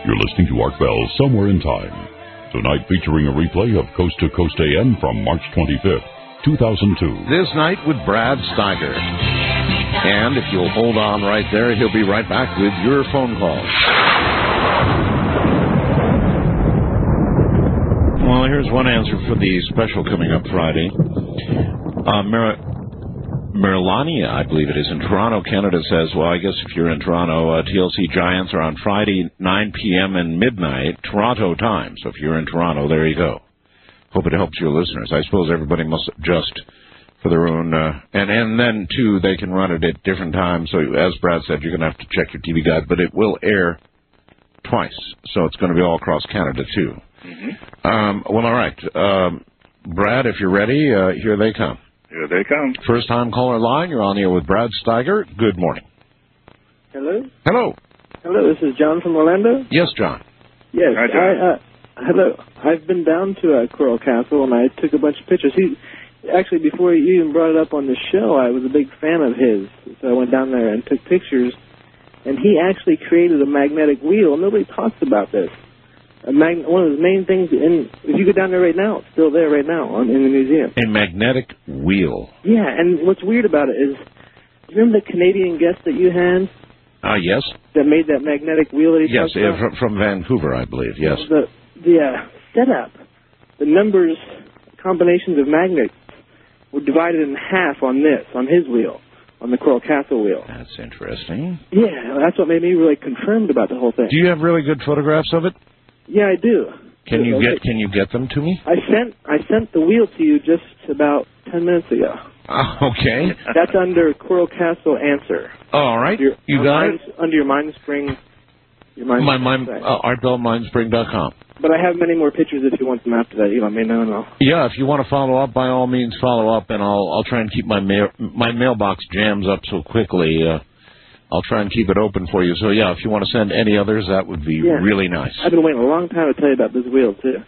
You're listening to Art Bell Somewhere in Time. Tonight featuring a replay of Coast to Coast AM from March 25th, 2002. This night with Brad Steiger. And if you'll hold on right there, he'll be right back with your phone calls. Well, here's one answer for the special coming up Friday. Merlania, I believe it is, in Toronto, Canada, says, well, I guess if you're in Toronto, TLC Giants are on Friday, 9 p.m. and midnight, Toronto time. So if you're in Toronto, there you go. Hope it helps your listeners. I suppose everybody must adjust for their own, and then, too, they can run it at different times. So as Brad said, you're going to have to check your TV guide, but it will air twice. So it's going to be all across Canada, too. Mm-hmm. Well, all right. Brad, if you're ready, here they come. Here they come. First-time caller line. You're on the air with Brad Steiger. Good morning. Hello? Hello. Hello, this is John from Orlando? Yes, John. Yes. Hi, John. Hello. I've been down to Coral Castle, and I took a bunch of pictures. Actually, before you even brought it up on the show, I was a big fan of his. So I went down there and took pictures, and he actually created a magnetic wheel. Nobody talks about this. One of the main things, if you go down there right now, it's still there right now in the museum. A magnetic wheel. Yeah, and what's weird about it is, remember the Canadian guest that you had? Yes. That made that magnetic wheel that he talked about? Yes, from Vancouver, I believe, yes. The setup, the numbers, combinations of magnets were divided in half on his wheel, on the Coral Castle wheel. That's interesting. Yeah, that's what made me really confirmed about the whole thing. Do you have really good photographs of it? Yeah, I do. Can you get them to me? I sent the wheel to you just about 10 minutes ago. Okay. That's under Coral Castle Answer. All right. You got it? Under your MindSpring. ArtBellMindspring.com. But I have many more pictures if you want them after that. You let me know and I'll... Yeah, if you want to follow up, by all means follow up, and I'll try and keep my mailbox jams up so quickly. I'll try and keep it open for you. So, yeah, if you want to send any others, that would be really nice. I've been waiting a long time to tell you about this wheel, too.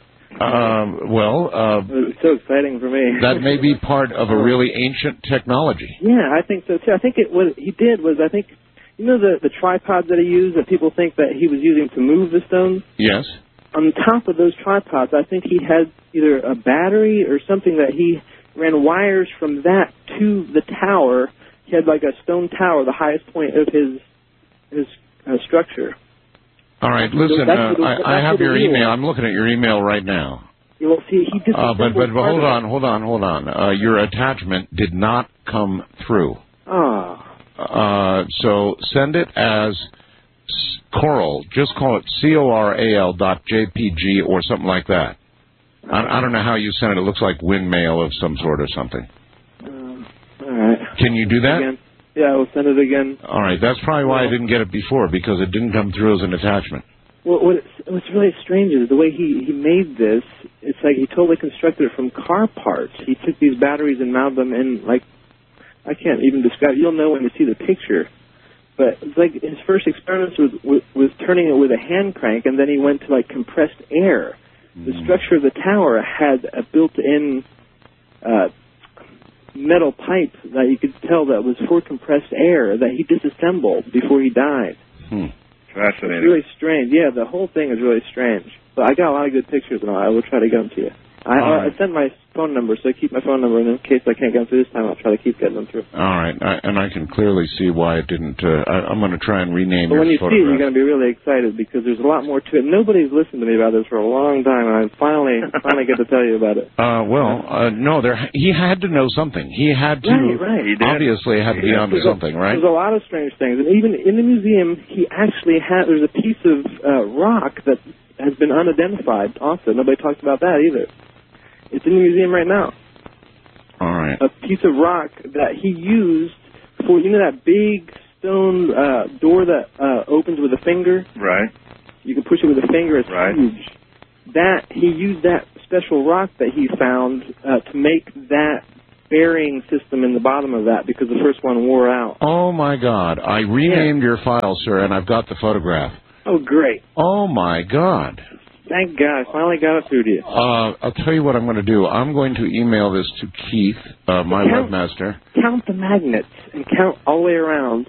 It's so exciting for me. That may be part of a really ancient technology. Yeah, I think so, too. I think what he did was, you know the tripods that he used that people think that he was using to move the stones? Yes. On top of those tripods, I think he had either a battery or something that he ran wires from that to the tower. He had like a stone tower, the highest point of his structure. All right, listen, I have your email. I'm looking at your email right now. You will see, he but hold on. Your attachment did not come through. So send it as Coral. Just call it CORAL.jpg or something like that. I don't know how you send it. It looks like windmail of some sort or something. All right. Can you do that? Again. Yeah, I will send it again. All right. That's probably why I didn't get it before, because it didn't come through as an attachment. Well, what's really strange is the way he made this. It's like he totally constructed it from car parts. He took these batteries and mounted them in, like, I can't even describe it. You'll know when you see the picture. But it's like his first experiments was turning it with a hand crank, and then he went to, like, compressed air. The structure of the tower had a built-in metal pipe that you could tell that was for compressed air that he disassembled before he died. Fascinating. It's really strange. Yeah, the whole thing is really strange. But I got a lot of good pictures, and I will try to get them to you. I sent my phone number, so I keep my phone number, and in case I can't get them through this time, I'll try to keep getting them through. All right, and I can clearly see why it didn't. I'm going to try and rename your photograph. When you see it, you're going to be really excited, because there's a lot more to it. Nobody's listened to me about this for a long time, and I finally get to tell you about it. No, he had to know something. He had to. Right. He obviously had to be onto something, right? There's a lot of strange things, and even in the museum, he actually there's a piece of rock that has been unidentified. Also, nobody talks about that either. It's in the museum right now. All right. A piece of rock that he used for, that big stone door that opens with a finger? Right. You can push it with a finger. It's huge. He used that special rock that he found to make that bearing system in the bottom of that, because the first one wore out. Oh, my God. I renamed your file, sir, and I've got the photograph. Oh, great. Oh, my God. Thank God. I finally got it through to you. I'll tell you what I'm going to do. I'm going to email this to Keith, my webmaster. Count the magnets and count all the way around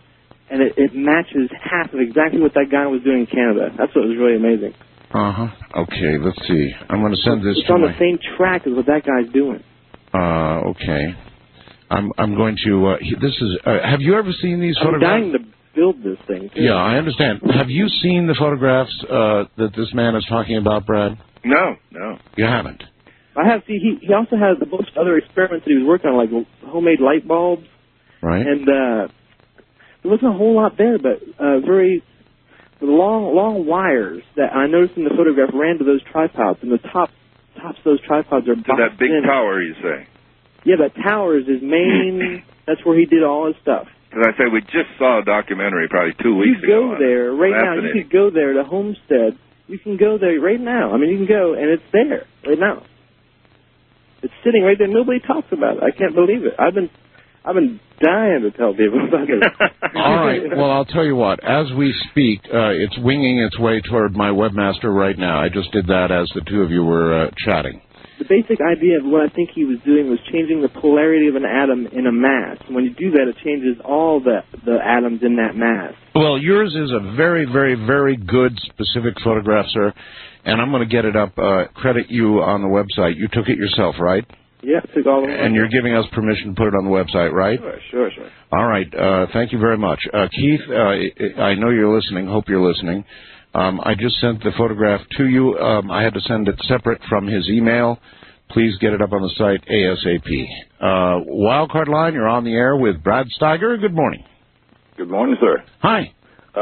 and it matches half of exactly what that guy was doing in Canada. That's what was really amazing. Okay, let's see. I'm going to send this it's to on the same track as what that guy's doing. Okay. I'm going to. This is. Have you ever seen these photographs? I'm dying to build this thing. Too. Yeah, I understand. Have you seen the photographs that this man is talking about, Brad? No. You haven't. I have. See, he also has a bunch of other experiments that he was working on, like homemade light bulbs. Right. And there wasn't a whole lot there, but very long wires that I noticed in the photograph ran to those tripods, and the tops of those tripods are boxed to that big in. tower, you say? Yeah, that tower is his main. That's where he did all his stuff. Because I say we just saw a documentary probably 2 weeks ago. You go there right now. You could go there to Homestead. You can go there right now. I mean, you can go, and it's there right now. It's sitting right there. Nobody talks about it. I can't believe it. I've been dying to tell people about it. All right. Well, I'll tell you what. As we speak, it's winging its way toward my webmaster right now. I just did that as the two of you were chatting. The basic idea of what I think he was doing was changing the polarity of an atom in a mass. When you do that, it changes all the atoms in that mass. Well, yours is a very, very, very good specific photograph, sir, and I'm going to get it up, credit you on the website. You took it yourself, right? Yeah, took all of it. And you're giving us permission to put it on the website, right? Sure. All right. Thank you very much. Keith, I know you're listening. Hope you're listening. I just sent the photograph to you. I had to send it separate from his email. Please get it up on the site ASAP. Wildcard Line, you're on the air with Brad Steiger. Good morning. Good morning, sir. Hi.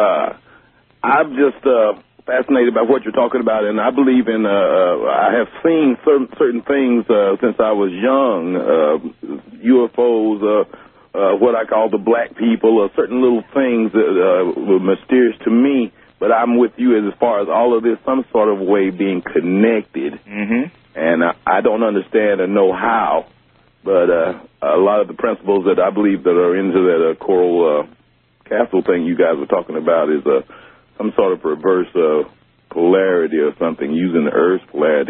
I'm just fascinated by what you're talking about, and I believe in, I have seen certain things since I was young, UFOs, what I call the black people, certain little things that were mysterious to me. But I'm with you as far as all of this, some sort of way being connected. Mm-hmm. And I don't understand or know how, but a lot of the principles that I believe that are into that coral castle thing you guys were talking about is some sort of reverse polarity or something, using the Earth's polarity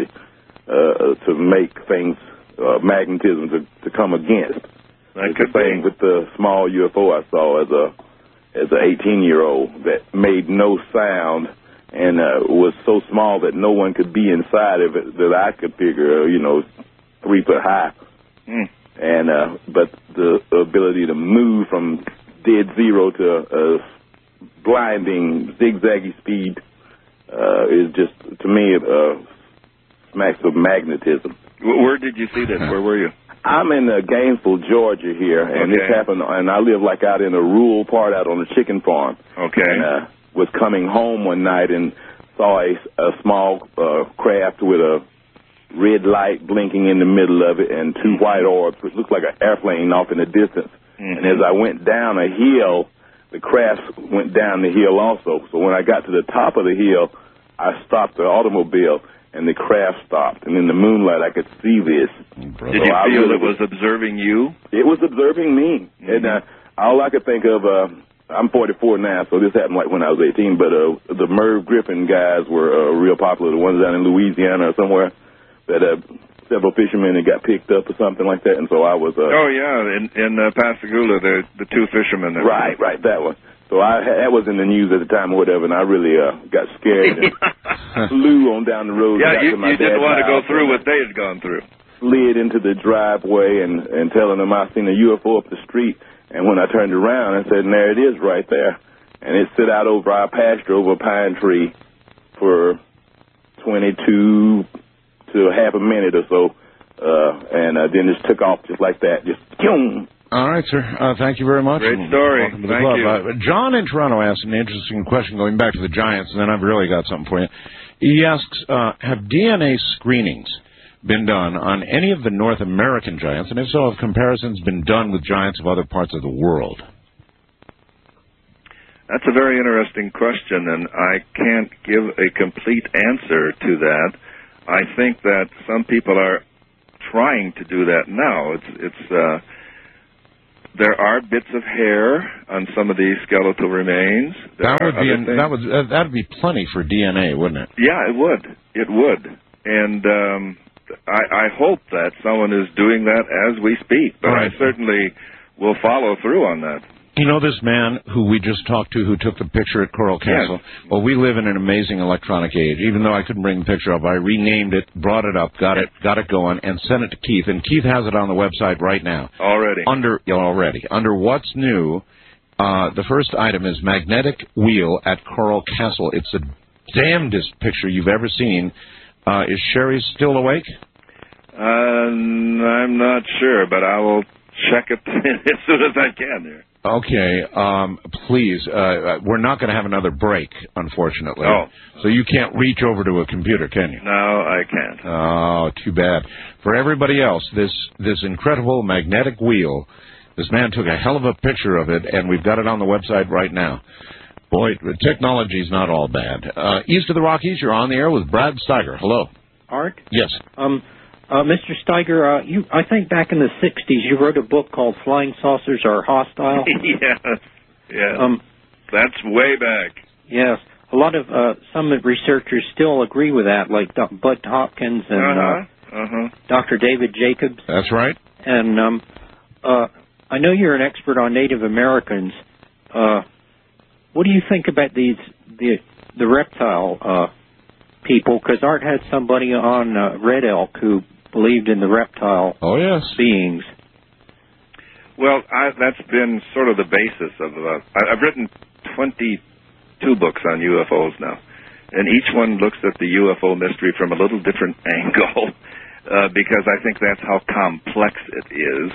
to make things, magnetism to come against. It's the thing with the small UFO I saw as an 18-year-old that made no sound and was so small that no one could be inside of it that I could figure, 3 foot high. Mm. And but the ability to move from dead zero to blinding, zigzaggy speed is just, to me, smacks of magnetism. Where did you see this? Where were you? I'm in Gainesville, Georgia here, and this happened, and I live like out in a rural part out on a chicken farm. Okay. And was coming home one night and saw a small craft with a red light blinking in the middle of it and two white orbs, which looked like an airplane off in the distance. Mm-hmm. And as I went down a hill, the craft went down the hill also. So when I got to the top of the hill, I stopped the automobile, and the craft stopped. And in the moonlight, I could see this. Did you feel it was observing you? It was observing me. Mm-hmm. And all I could think of, I'm 44 now, so this happened like when I was 18, but the Merv Griffin guys were real popular, the ones down in Louisiana or somewhere, that several fishermen had got picked up or something like that, and so I was... oh, yeah, in Pascagoula, the two fishermen. Right, that one. So that was in the news at the time or whatever, and I really got scared and flew on down the road. Yeah, you didn't want to go through what they had gone through. Slid into the driveway and telling them I seen a UFO up the street, and when I turned around, I said, and there it is right there. And it sit out over our pasture over a pine tree for 22 to half a minute or so, and then just took off just like that, just boom. All right, sir. Thank you very much. Great story. Welcome to the Thank club. you. John in Toronto asked an interesting question going back to the Giants, and then I've really got something for you. He asks, have DNA screenings been done on any of the North American Giants, and if so, have comparisons been done with Giants of other parts of the world? That's a very interesting question, and I can't give a complete answer to that. I think that some people are trying to do that now. There are bits of hair on some of these skeletal remains. That'd be plenty for DNA, wouldn't it? Yeah, it would. It would. And I hope that someone is doing that as we speak, but right. I certainly will follow through on that. You know this man who we just talked to who took the picture at Coral Castle? Yes. Well, we live in an amazing electronic age. Even though I couldn't bring the picture up, I renamed it, brought it up, got it going, and sent it to Keith. And Keith has it on the website right now. Already. Under What's New, the first item is Magnetic Wheel at Coral Castle. It's the damnedest picture you've ever seen. Is Sherry still awake? I'm not sure, but I will check it as soon as I can here. Okay, please. We're not going to have another break, unfortunately. Oh. So you can't reach over to a computer, can you? No, I can't. Oh, too bad. For everybody else, this incredible magnetic wheel, this man took a hell of a picture of it, and we've got it on the website right now. Boy, technology's not all bad. East of the Rockies, you're on the air with Brad Steiger. Hello. Art? Yes. Mr. Steiger, I think back in the 60s you wrote a book called Flying Saucers Are Hostile. Yes. That's way back. Yes. A lot of some researchers still agree with that, like Bud Hopkins and Dr. David Jacobs. That's right. And I know you're an expert on Native Americans. What do you think about the reptile people? Because Art had somebody on Red Elk who believed in the reptile beings. Well, that's been sort of the basis of I've written 22 books on UFOs now, and each one looks at the UFO mystery from a little different angle, because I think that's how complex it is.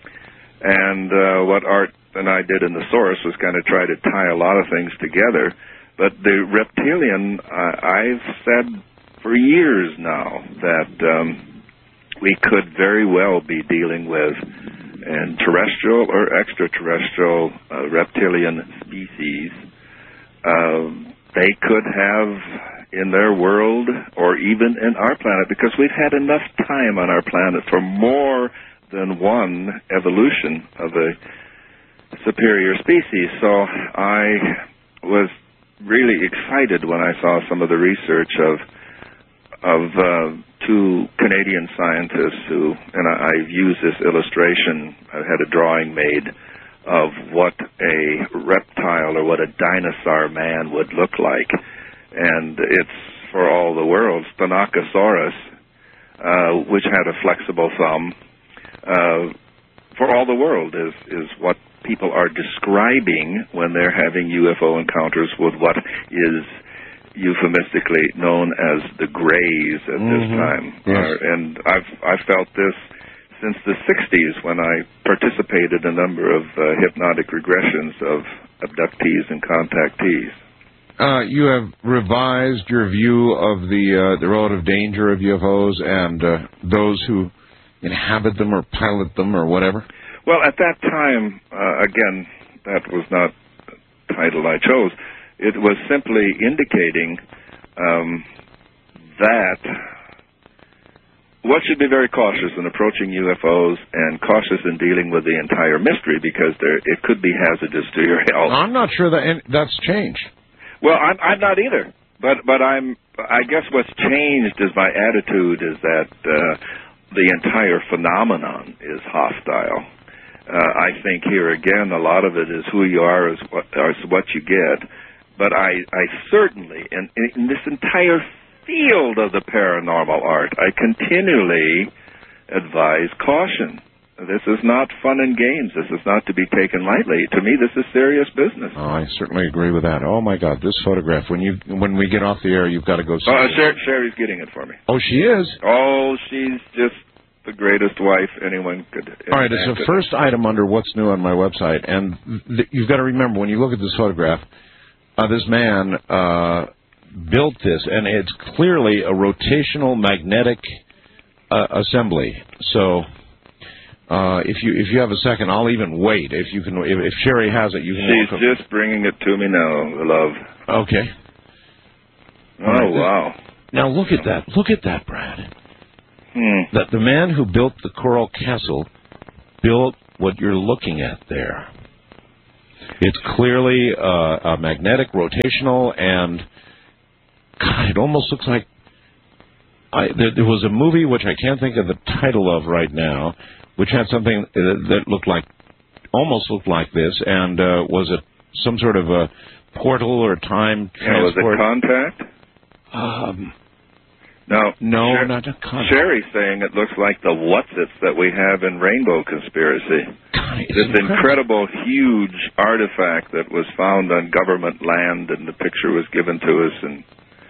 And what Art and I did in The Source was kind of try to tie a lot of things together. But the reptilian, I've said for years now that we could very well be dealing with an terrestrial or extraterrestrial reptilian species. They could have in their world or even in our planet, because we've had enough time on our planet for more than one evolution of a superior species. So I was really excited when I saw some of the research of two Canadian scientists who, and I've used this illustration, I had a drawing made of what a reptile or what a dinosaur man would look like. And it's, for all the world, Spinocosaurus, which had a flexible thumb, for all the world is what people are describing when they're having UFO encounters with what is euphemistically known as the Greys at this time. Yes. And I've felt this since the 60s when I participated in a number of hypnotic regressions of abductees and contactees. You have revised your view of the relative danger of UFOs and those who inhabit them or pilot them or whatever? Well, at that time, again, that was not the title I chose. It was simply indicating that one should be very cautious in approaching UFOs and cautious in dealing with the entire mystery, because it could be hazardous to your health. I'm not sure that's changed. Well, I'm not either. But I guess what's changed is my attitude is that the entire phenomenon is hostile. I think here again, a lot of it is who you are is what you get. But I certainly, in this entire field of the paranormal art, I continually advise caution. This is not fun and games. This is not to be taken lightly. To me, this is serious business. Oh, I certainly agree with that. Oh, my God, this photograph, when we get off the air, you've got to go see it. Sherry's getting it for me. Oh, she is? Oh, she's just the greatest wife anyone could imagine. All right, it's the first item under What's New on my website, and you've got to remember, when you look at this photograph, this man built this, and it's clearly a rotational magnetic assembly. So if you have a second, I'll even wait. If Sherry has it, you can. She's just bringing it to me now, love. Okay. Oh, wow. Now look at that. Look at that, Brad. That the man who built the Coral Castle built what you're looking at there. It's clearly a magnetic, rotational, and God, it almost looks like there was a movie which I can't think of the title of right now, which had something that looked like almost looked like this, and was it some sort of a portal or time transport? Was it contact? No, not a contact. Sherry's saying it looks like the what's-its that we have in Rainbow Conspiracy. God, this incredible, huge artifact that was found on government land, and the picture was given to us, and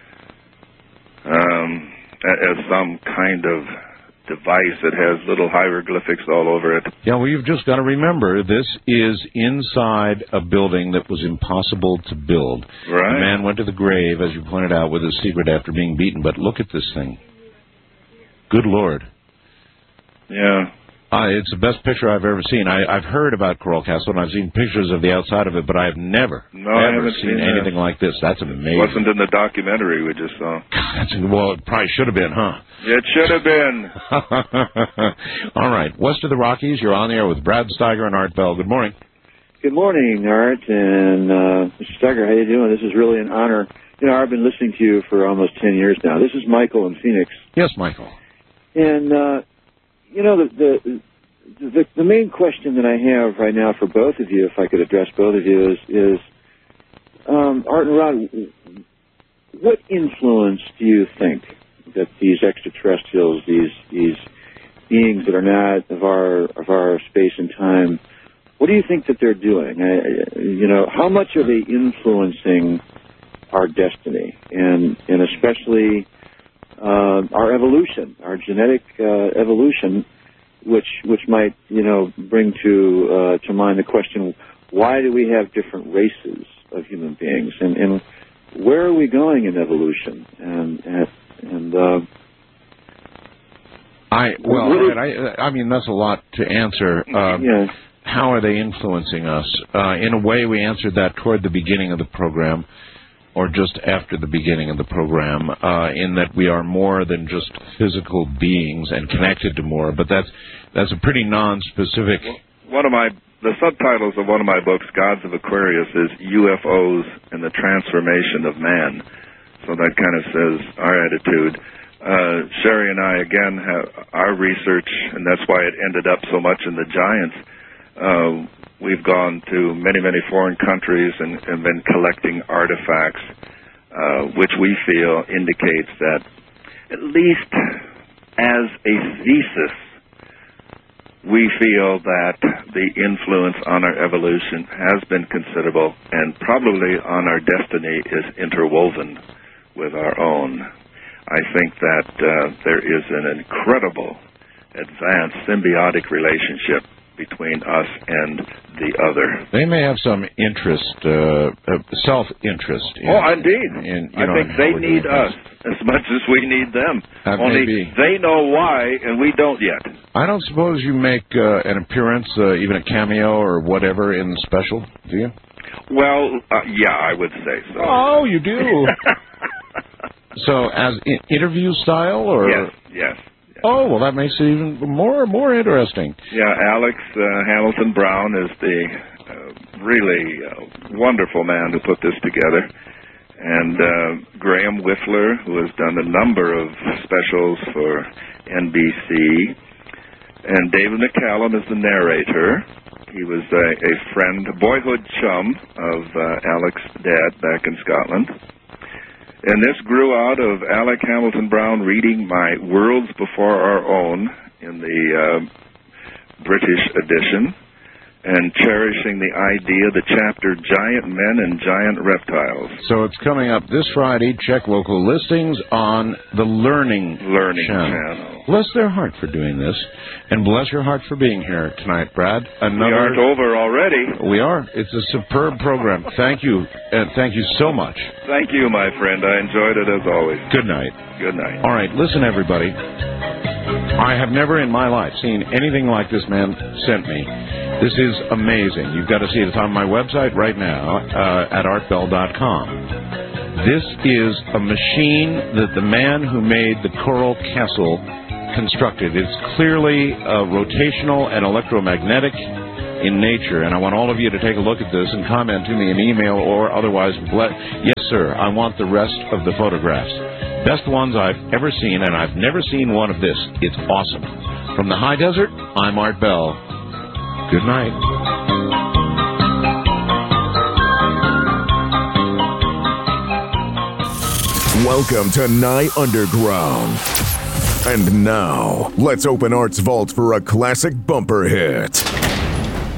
as some kind of device that has little hieroglyphics all over it. Yeah, well, you've just got to remember, this is inside a building that was impossible to build. Right. The man went to the grave, as you pointed out, with his secret after being beaten. But look at this thing. Good Lord. Yeah. It's the best picture I've ever seen. I've heard about Coral Castle, and I've seen pictures of the outside of it, but I've never seen anything like this. That's amazing. It wasn't in the documentary we just saw. Well, it probably should have been, huh? It should have been. All right. West of the Rockies, you're on the air with Brad Steiger and Art Bell. Good morning. Good morning, Art and Mr. Steiger. How you doing? This is really an honor. You know, I've been listening to you for almost 10 years now. This is Michael in Phoenix. Yes, Michael. And, you know, the main question that I have right now for both of you, if I could address both of you, is Art and Rod, what influence do you think that these extraterrestrials, these beings that are not of our space and time, what do you think that they're doing? You know, how much are they influencing our destiny, and especially our evolution, our genetic evolution, which might, you know, bring to mind the question, why do we have different races of human beings, and where are we going in evolution? I mean, that's a lot to answer. Yeah. How are they influencing us? In a way, we answered that toward the beginning of the program, or just after the beginning of the program, in that we are more than just physical beings and connected to more. But that's a pretty non-specific. The subtitles of one of my books, Gods of Aquarius, is UFOs and the Transformation of Man. So that kind of says our attitude. Sherry and I, again, have our research, and that's why it ended up so much in the Giants. We've gone to many, many foreign countries and been collecting artifacts, which we feel indicates that, at least as a thesis, we feel that the influence on our evolution has been considerable, and probably on our destiny is interwoven with our own. I think that there is an incredible, advanced, symbiotic relationship between us and the other. They may have some interest, self-interest. Indeed. I think they need us as much as we need them. Only they know why, and we don't yet. I don't suppose you make an appearance, even a cameo or whatever, in the special, do you? Well, yeah, I would say so. Oh, you do? So, as interview style, or? Yes. Oh, well, that makes it even more interesting. Yeah, Alex Hamilton Brown is the really wonderful man who put this together. And Graham Whiffler, who has done a number of specials for NBC. And David McCallum is the narrator. He was a friend, a boyhood chum of Alex's dad back in Scotland. And this grew out of Alec Hamilton Brown reading my Worlds Before Our Own in the British edition, and cherishing the idea, the chapter, Giant Men and Giant Reptiles. So it's coming up this Friday. Check local listings on the Learning Channel. Bless their heart for doing this, and bless your heart for being here tonight, Brad. We aren't over already. We are. It's a superb program. Thank you, and thank you so much. Thank you, my friend. I enjoyed it as always. Good night. Good night. All right, listen, everybody. I have never in my life seen anything like this man sent me. This is amazing. You've got to see it. It's on my website right now at artbell.com. This is a machine that the man who made the Coral Castle constructed. It's clearly rotational and electromagnetic in nature, and I want all of you to take a look at this and comment to me in email or otherwise. Yes, sir, I want the rest of the photographs. Best ones I've ever seen, and I've never seen one of this. It's awesome. From the high desert, I'm Art Bell. Good night. Welcome to Nye Underground. And now, let's open Art's vault for a classic bumper hit.